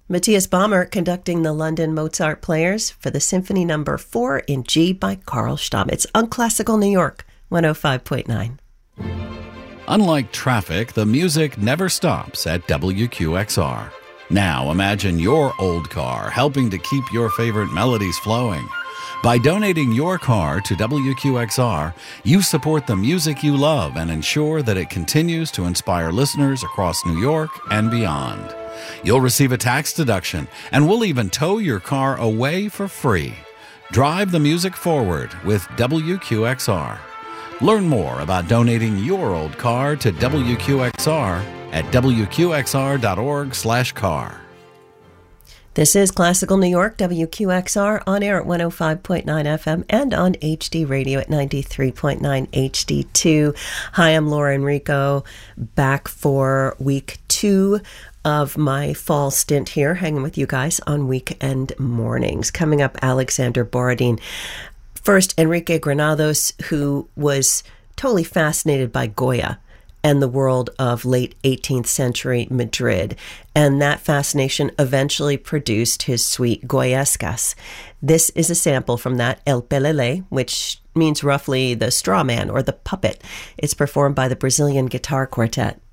Matthias Bammer conducting the London Mozart Players for the Symphony No. 4 in G by Carl Stamm. It's on Classical New York, 105.9. Unlike traffic, the music never stops at WQXR. Now imagine your old car helping to keep your favorite melodies flowing. By donating your car to WQXR, you support the music you love and ensure that it continues to inspire listeners across New York and beyond. You'll receive a tax deduction, and we'll even tow your car away for free. Drive the music forward with WQXR. Learn more about donating your old car to WQXR at wqxr.org/car. This is Classical New York, WQXR, on air at 105.9 FM and on HD radio at 93.9 HD2. Hi, I'm Laura Enrico, back for week 2 of my fall stint here, hanging with you guys on weekend mornings. Coming up, Alexander Borodin. First, Enrique Granados, who was totally fascinated by Goya and the world of late 18th century Madrid. And that fascination eventually produced his suite Goyescas. This is a sample from that, El Pelele, which means roughly the straw man or the puppet. It's performed by the Brazilian Guitar Quartet.